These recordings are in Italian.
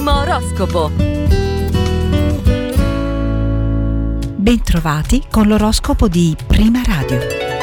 primo oroscopo. Bentrovati con l'oroscopo di Prima Radio.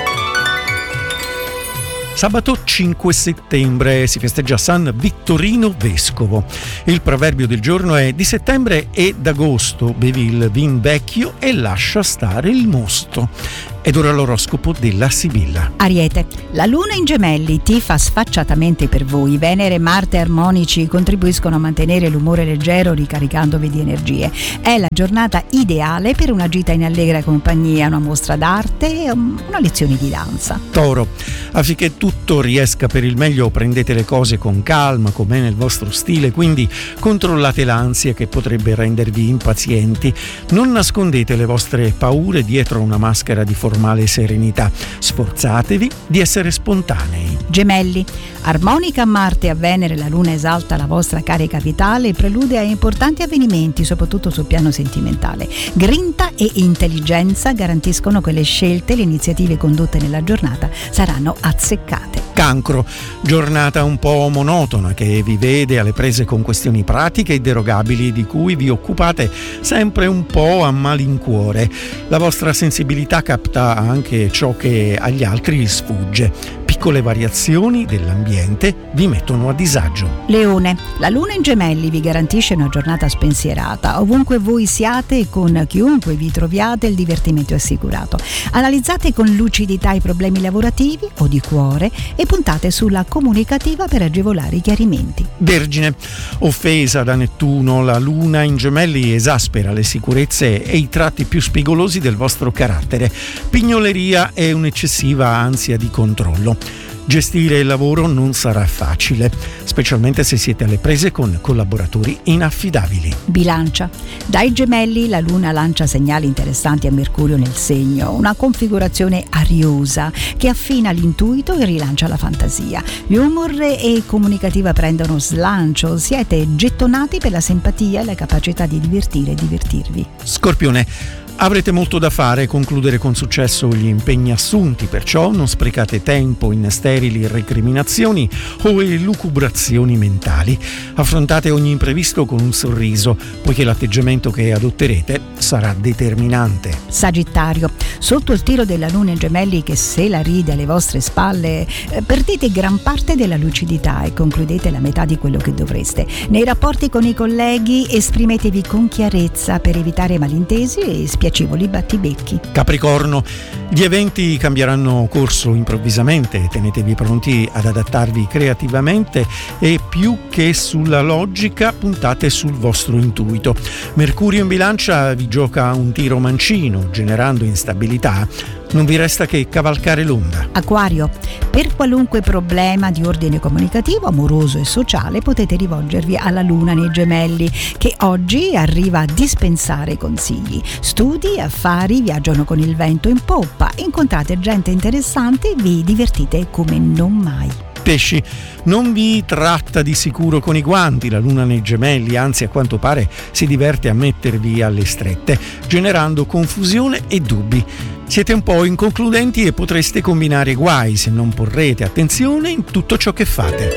Sabato 5 settembre si festeggia San Vittorino Vescovo. Il proverbio del giorno è: di settembre ed agosto bevi il vin vecchio e lascia stare il mosto. Ed ora l'oroscopo della Sibilla. Ariete, la luna in gemelli tifa sfacciatamente per voi. Venere e Marte armonici contribuiscono a mantenere l'umore leggero ricaricandovi di energie. È la giornata ideale per una gita in allegra compagnia, una mostra d'arte e una lezione di danza. Toro, affinché tutto riesca per il meglio prendete le cose con calma, come nel vostro stile, quindi controllate l'ansia che potrebbe rendervi impazienti. Non nascondete le vostre paure dietro una maschera di formale serenità. Sforzatevi di essere spontanei. Gemelli, armonica a Marte e a Venere, la luna esalta la vostra carica vitale e prelude a importanti avvenimenti, soprattutto sul piano sentimentale. Grinta e intelligenza garantiscono che le scelte e le iniziative condotte nella giornata saranno azzeccate. Cancro, giornata un po' monotona che vi vede alle prese con questioni pratiche e derogabili di cui vi occupate sempre un po' a malincuore. La vostra sensibilità capta anche ciò che agli altri sfugge. Piccole variazioni dell'ambiente vi mettono a disagio. Leone, la luna in gemelli vi garantisce una giornata spensierata. Ovunque voi siate e con chiunque vi troviate il divertimento è assicurato. Analizzate con lucidità i problemi lavorativi o di cuore e puntate sulla comunicativa per agevolare i chiarimenti. Vergine, offesa da Nettuno, la luna in gemelli esaspera le sicurezze e i tratti più spigolosi del vostro carattere. Pignoleria e un'eccessiva ansia di controllo. Gestire il lavoro non sarà facile, specialmente se siete alle prese con collaboratori inaffidabili. Bilancia, dai gemelli la luna lancia segnali interessanti a Mercurio nel segno, una configurazione ariosa che affina l'intuito e rilancia la fantasia. L'humor e comunicativa prendono slancio, siete gettonati per la simpatia e la capacità di divertire e divertirvi. Scorpione, avrete molto da fare e concludere con successo gli impegni assunti, perciò non sprecate tempo in sterili recriminazioni o elucubrazioni mentali. Affrontate ogni imprevisto con un sorriso, poiché l'atteggiamento che adotterete sarà determinante. Sagittario, sotto il tiro della luna in gemelli che se la ride alle vostre spalle, perdete gran parte della lucidità e concludete la metà di quello che dovreste. Nei rapporti con i colleghi esprimetevi con chiarezza per evitare malintesi e spiacevoli battibecchi. Capricorno, gli eventi cambieranno corso improvvisamente, tenetevi pronti ad adattarvi creativamente e più che sulla logica puntate sul vostro intuito. Mercurio in bilancia vi gioca un tiro mancino, generando instabilità. Non vi resta che cavalcare l'onda. Acquario, per qualunque problema di ordine comunicativo, amoroso e sociale potete rivolgervi alla luna nei gemelli, che oggi arriva a dispensare consigli. Studi, affari viaggiano con il vento in poppa, incontrate gente interessante e vi divertite come non mai. Pesci, non vi tratta di sicuro con i guanti la luna nei gemelli, anzi a quanto pare si diverte a mettervi alle strette, generando confusione e dubbi. Siete un po' inconcludenti e potreste combinare guai se non porrete attenzione in tutto ciò che fate.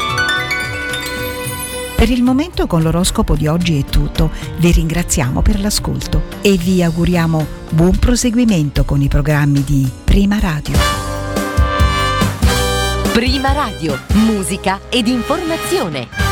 Per il momento con l'oroscopo di oggi è tutto. Vi ringraziamo per l'ascolto e vi auguriamo buon proseguimento con i programmi di Prima Radio. Prima Radio, musica ed informazione.